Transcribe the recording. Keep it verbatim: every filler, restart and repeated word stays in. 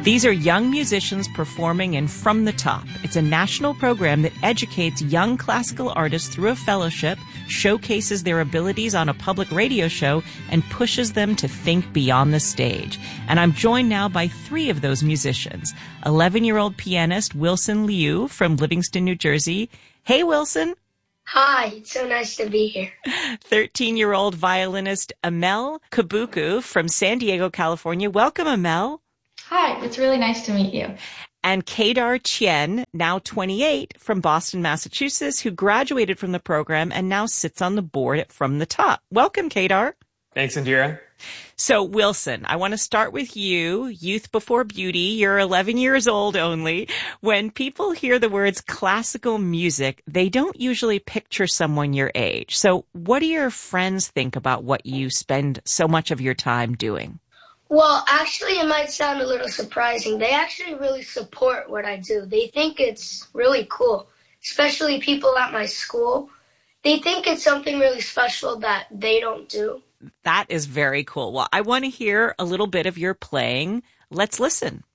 These are young musicians performing in From the Top. It's a national program that educates young classical artists through a fellowship, showcases their abilities on a public radio show, and pushes them to think beyond the stage. And I'm joined now by three of those musicians. eleven-year-old pianist Wilson Liu from Livingston, New Jersey. Hey, Wilson. Hi, it's so nice to be here. thirteen-year-old violinist Amel Kabuku from San Diego, California. Welcome, Amel. Hi, it's really nice to meet you. And Kedar Chien, now twenty-eight, from Boston, Massachusetts, who graduated from the program and now sits on the board at From the Top. Welcome, Kedar. Thanks, Indira. So, Wilson, I want to start with you. Youth before beauty. You're eleven years old only. When people hear the words classical music, they don't usually picture someone your age. So what do your friends think about what you spend so much of your time doing? Well, actually, it might sound a little surprising. They actually really support what I do. They think it's really cool, especially people at my school. They think it's something really special that they don't do. That is very cool. Well, I want to hear a little bit of your playing. Let's listen.